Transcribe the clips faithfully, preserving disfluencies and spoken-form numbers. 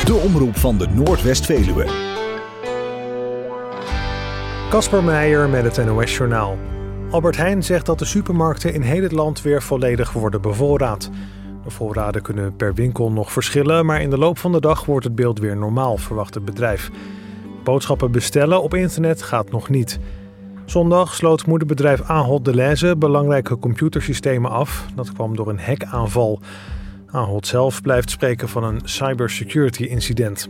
De omroep van de Noordwest-Veluwe. Casper Meijer met het N O S-journaal. Albert Heijn zegt dat de supermarkten in heel het land weer volledig worden bevoorraad. De voorraden kunnen per winkel nog verschillen, maar in de loop van de dag wordt het beeld weer normaal, verwacht het bedrijf. Boodschappen bestellen op internet gaat nog niet. Zondag sloot moederbedrijf Ahold Delhaize belangrijke computersystemen af. Dat kwam door een hackaanval. Ahold zelf blijft spreken van een cybersecurity incident.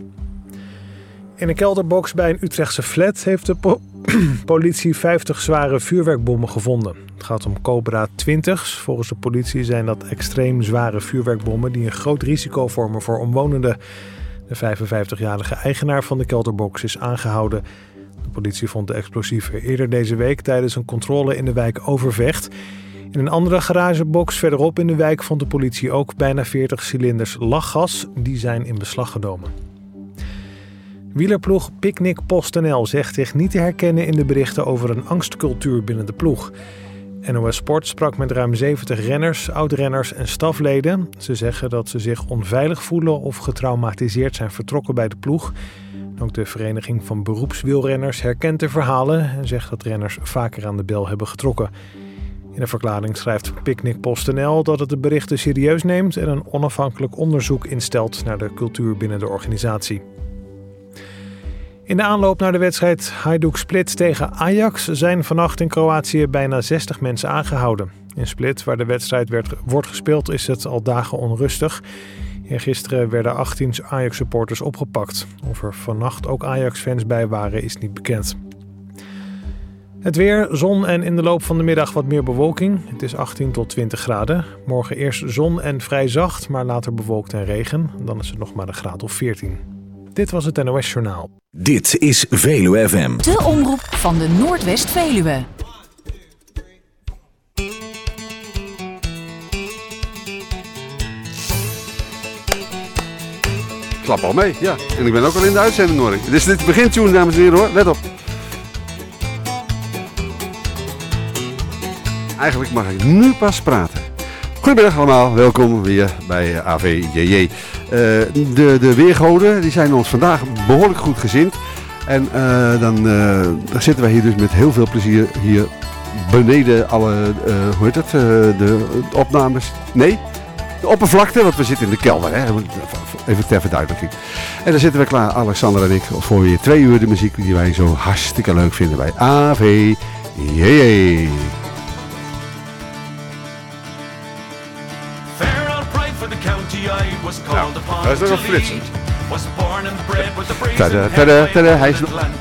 In een kelderbox bij een Utrechtse flat heeft de po- politie vijftig zware vuurwerkbommen gevonden. Het gaat om Cobra twintig's. Volgens de politie zijn dat extreem zware vuurwerkbommen die een groot risico vormen voor omwonenden. De vijfenvijftigjarige eigenaar van de kelderbox is aangehouden. De politie vond de explosieven eerder deze week tijdens een controle in de wijk Overvecht. In een andere garagebox verderop in de wijk vond de politie ook bijna veertig cilinders lachgas. Die zijn in beslag genomen. Wielerploeg Picnic PostNL zegt zich niet te herkennen in de berichten over een angstcultuur binnen de ploeg. N O S Sport sprak met ruim zeventig renners, oud-renners en stafleden. Ze zeggen dat ze zich onveilig voelen of getraumatiseerd zijn vertrokken bij de ploeg. Ook de Vereniging van Beroepswielrenners herkent de verhalen en zegt dat renners vaker aan de bel hebben getrokken. In een verklaring schrijft Picnic PostNL dat het de berichten serieus neemt en een onafhankelijk onderzoek instelt naar de cultuur binnen de organisatie. In de aanloop naar de wedstrijd Hajduk Split tegen Ajax zijn vannacht in Kroatië bijna zestig mensen aangehouden. In Split, waar de wedstrijd werd, wordt gespeeld, is het al dagen onrustig. Gisteren werden achttien Ajax-supporters opgepakt. Of er vannacht ook Ajax-fans bij waren, is niet bekend. Het weer, zon en in de loop van de middag wat meer bewolking. Het is achttien tot twintig graden. Morgen eerst zon en vrij zacht, maar later bewolkt en regen. Dan is het nog maar een graad of veertien. Dit was het N O S-journaal. Dit is Veluwe F M. De omroep van de Noordwest-Veluwe. Klap al mee, ja. En ik ben ook al in de uitzending, hoor ik. Dit is dit begintune, dames en heren, hoor. Let op. Eigenlijk mag ik nu pas praten. Goedemiddag allemaal, welkom weer bij A V J J. Uh, de, de weergoden die zijn ons vandaag behoorlijk goed gezind. En uh, dan, uh, dan zitten wij hier dus met heel veel plezier hier beneden alle, uh, hoe heet het, uh, de opnames. Nee, de oppervlakte, want we zitten in de kelder, hè. Even ter verduidelijking. En dan zitten we klaar, Alexander en ik, voor weer twee uur de muziek die wij zo hartstikke leuk vinden bij A V J J. Nou, dat is nog een flitser. Tada, tada, tada, hij is nog...